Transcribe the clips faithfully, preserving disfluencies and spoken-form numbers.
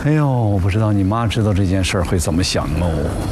哎呦，我不知道你妈知道这件事儿会怎么想哦。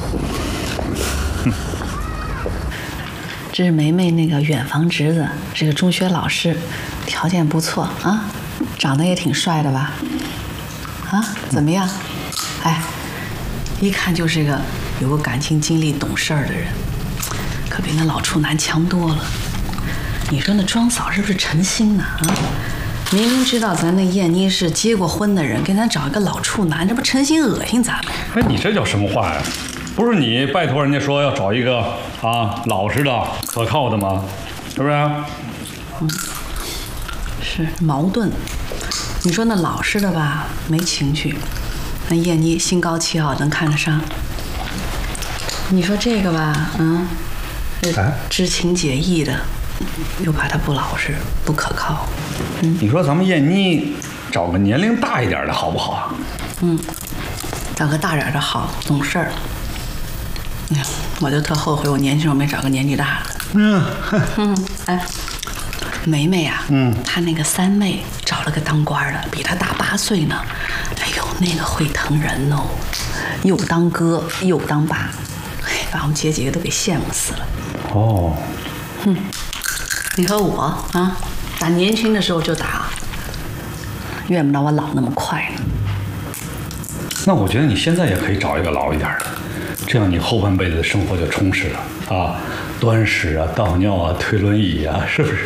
这是梅梅那个远房侄子，是个中学老师，条件不错啊，长得也挺帅的吧？啊，怎么样？哎，一看就是个有过感情经历、懂事儿的人，可比那老处男强多了。你说那庄嫂是不是诚心呢？啊，明明知道咱那燕妮是结过婚的人，给咱找一个老处男，这不诚心恶心咱们？ 哎，你这叫什么话呀？不是你拜托人家说要找一个啊老实的、可靠的吗？是不是？ 嗯，是矛盾。你说那老实的吧，没情趣；那燕妮心高气傲，能看得上。你说这个吧，嗯，知情解意的，又怕他不老实、不可靠。嗯， 你说咱们燕妮找个年龄大一点的好不好啊？ 嗯，找个大点的好，懂事儿。哎呀，我就特后悔，我年轻时候没找个年纪大的。嗯嗯，哎，梅梅呀、啊，嗯，她那个三妹找了个当官的，比她大八岁呢。哎呦，那个会疼人哦，又当哥又当爸，哎，把我们姐几个都给羡慕死了。 哦， 哼，你和我啊，打年轻的时候就打，怨不到我老那么快呢。 那我觉得你现在也可以找一个老一点的。这样你后半辈子的生活就充实了啊，端屎啊、倒尿啊、推轮椅啊，是不是？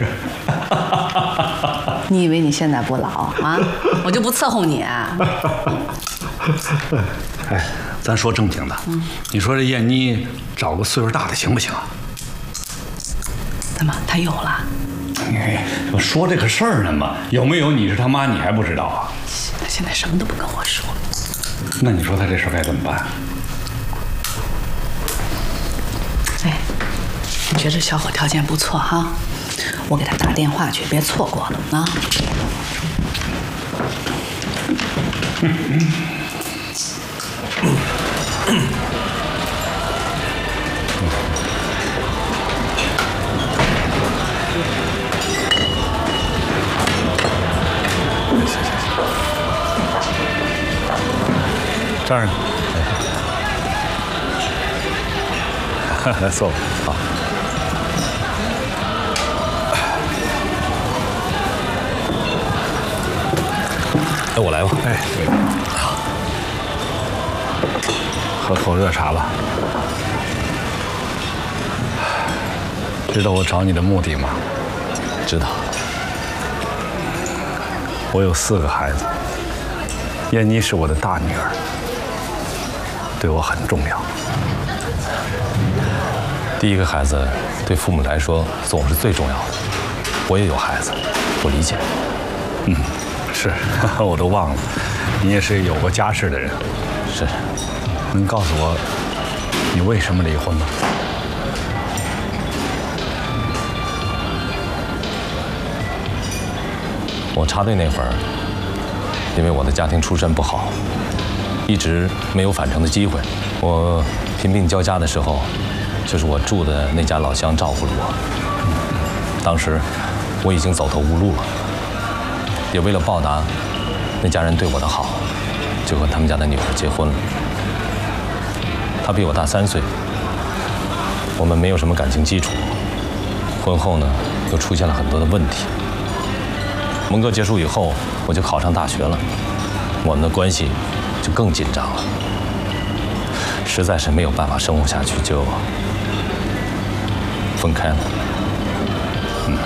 你以为你现在不老啊？我就不伺候你啊！ 哎，咱说正经的，嗯，你说这燕妮找个岁数大的行不行啊？ 怎么，她有了？ 哎，我说这个事儿呢嘛，有没有你是他妈，你还不知道啊？ 她现在什么都不跟我说。 那你说她这事儿该怎么办？ 哎，你觉得这小伙条件不错哈，我给他打电话去，别错过了啊！嗯嗯这儿呢。来坐吧，好。 哎，我来吧。 哎，好，喝口热茶吧。知道我找你的目的吗？ 知道。 我有四个孩子，燕妮是我的大女儿，对我很重要。 第一个孩子对父母来说总是最重要的。我也有孩子，我理解。 嗯，是，我都忘了，你也是有过家室的人。 是。 能告诉我你为什么离婚吗？ 我插队那会儿，因为我的家庭出身不好，一直没有返程的机会。我贫病交加的时候，就是我住的那家老乡照顾了我。当时我已经走投无路了，也为了报答那家人对我的好，就和他们家的女儿结婚了。她比我大三岁，我们没有什么感情基础。婚后呢，又出现了很多的问题。文革结束以后，我就考上大学了，我们的关系就更紧张了。实在是没有办法生活下去，就分开了。 嗯，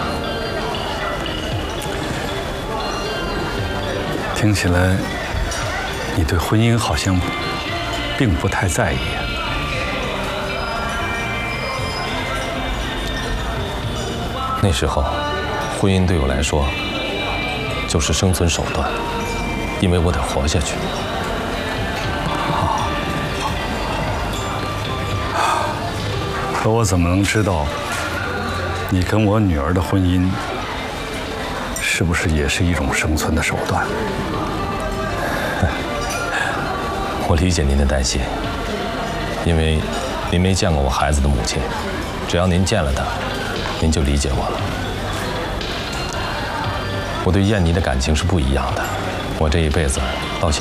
听起来你对婚姻好像并不太在意。 那时候，婚姻对我来说就是生存手段，因为我得活下去。 可我怎么能知道你跟我女儿的婚姻是不是也是一种生存的手段？ 我理解您的担心，因为您没见过我孩子的母亲，只要您见了她，您就理解我了。我对燕妮的感情是不一样的，我这一辈子